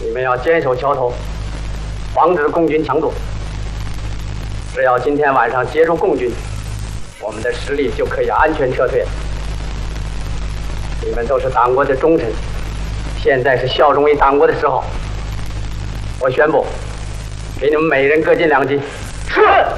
你们要坚守桥头，防止共军强渡。只要今天晚上结束共军，我们的实力就可以安全撤退。你们都是党国的忠臣，现在是效忠于党国的时候。我宣布，给你们每人各进2级。是。